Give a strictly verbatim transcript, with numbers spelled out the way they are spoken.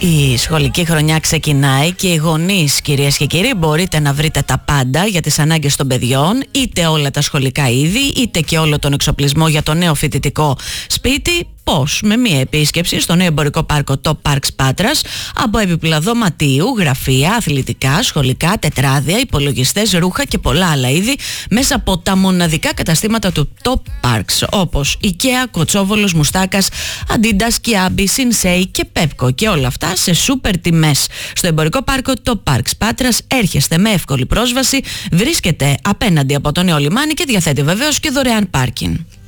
Η σχολική χρονιά ξεκινάει και οι γονείς, κυρίες και κύριοι, μπορείτε να βρείτε τα πάντα για τις ανάγκες των παιδιών, είτε όλα τα σχολικά είδη, είτε και όλο τον εξοπλισμό για το νέο φοιτητικό σπίτι. Πώς? Με μία επίσκεψη στο νέο εμπορικό πάρκο Top Parks Πάτρας, από έπιπλα δωματίου, γραφεία, αθλητικά, σχολικά, τετράδια, υπολογιστές, ρούχα και πολλά άλλα είδη μέσα από τα μοναδικά καταστήματα του Top Parks, όπως IKEA, Κοτσόβολος, Μουστάκας, Adidas, Kiabi, Sinsei και Pepco, και όλα αυτά σε σούπερ τιμές. Στο εμπορικό πάρκο Top Parks Πάτρας έρχεστε με εύκολη πρόσβαση, βρίσκεται απέναντι από το νέο λιμάνι και διαθέτει βεβαίως και δωρεάν πάρκινγκ.